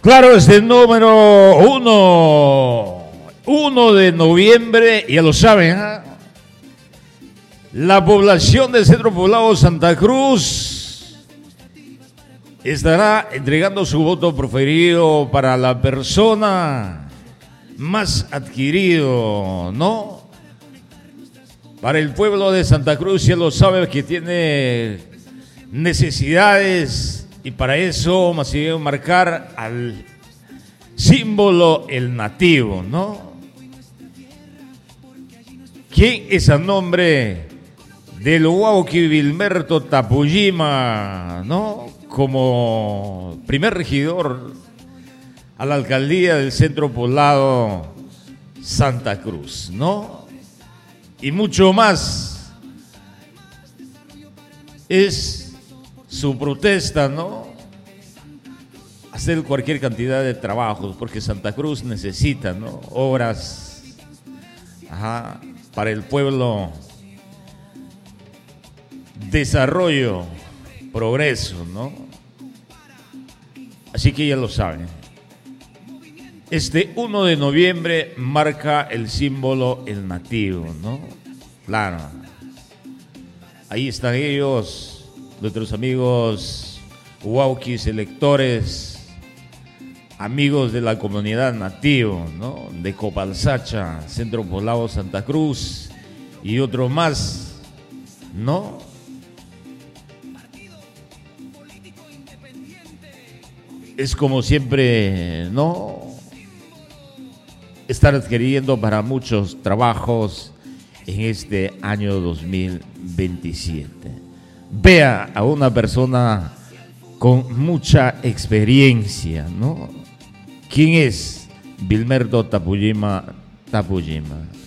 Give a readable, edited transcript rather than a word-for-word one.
Claro, es el número 1 de noviembre, ya lo saben, ¿eh? La población del Centro Poblado Santa Cruz estará entregando su voto preferido para la persona más adquirido, ¿no? Para el pueblo de Santa Cruz, ya lo sabe que tiene necesidades y para eso hemos decidido marcar al símbolo el nativo, ¿no? ¿Quién es a nombre del Huauqui Vilmerto Tapuyima, ¿no? Como primer regidor a la alcaldía del Centro Poblado Santa Cruz, ¿no? Y mucho más es su protesta, ¿no? Hacer cualquier cantidad de trabajos, porque Santa Cruz necesita, ¿no? Obras, para el pueblo, desarrollo, progreso, ¿no? Así que ya lo saben. Este 1 de noviembre marca el símbolo el nativo, ¿no? Claro. Ahí están ellos, nuestros amigos huauquis, electores, amigos de la comunidad nativo, ¿no? De Copalsacha, Centro Poblado Santa Cruz y otro más, ¿no? Es como siempre, ¿no? Estar adquiriendo para muchos trabajos en este año 2027. Vea a una persona con mucha experiencia, ¿no? ¿Quién es Vilmerto Tapuyima?